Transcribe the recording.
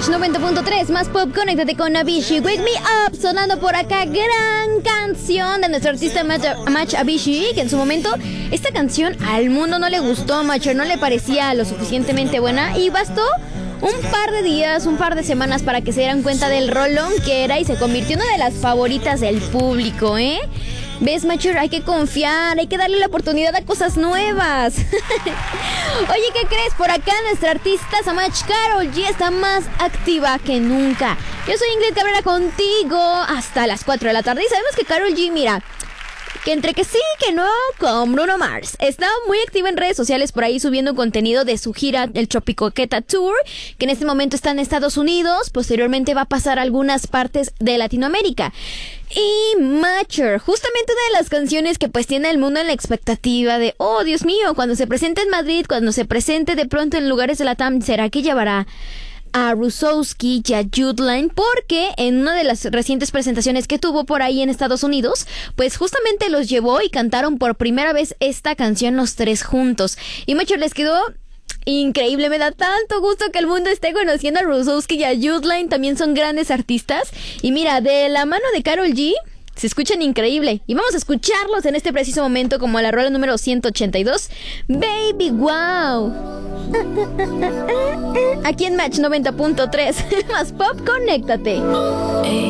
Match 90.3, más pop, conéctate con Avicii. Wake Me Up, sonando por acá. Gran canción de nuestro artista Match Avicii, que en su momento esta canción al mundo no le gustó, Matcher, no le parecía lo suficientemente buena y bastó un par de días, un par de semanas para que se dieran cuenta del rolón que era y se convirtió en una de las favoritas del público, ¿eh? ¿Ves, Matcher? Hay que confiar, hay que darle la oportunidad a cosas nuevas. Oye, ¿qué crees? Por acá nuestra artista Samach Karol G está más activa que nunca. Yo soy Ingrid Cabrera contigo hasta las 4 de la tarde y sabemos que Karol G, mira, que entre que sí y que no, con Bruno Mars. Está muy activa en redes sociales por ahí subiendo contenido de su gira, el Tropicoqueta Tour, que en este momento está en Estados Unidos. Posteriormente va a pasar a algunas partes de Latinoamérica. Y Matcher, justamente una de las canciones que pues tiene el mundo en la expectativa de, oh Dios mío, cuando se presente en Madrid, cuando se presente de pronto en lugares de la TAM, ¿será que llevará a Rusowski y a Judline? Porque en una de las recientes presentaciones que tuvo por ahí en Estados Unidos, pues justamente los llevó y cantaron por primera vez esta canción los tres juntos. Y mucho les quedó increíble, me da tanto gusto que el mundo esté conociendo a Rusowski y a Judline, también son grandes artistas. Y mira, de la mano de Karol G se escuchan increíble. Y vamos a escucharlos en este preciso momento como la rola número 182, Baby Wow. Aquí en Match 90.3, más pop, conéctate. Hey,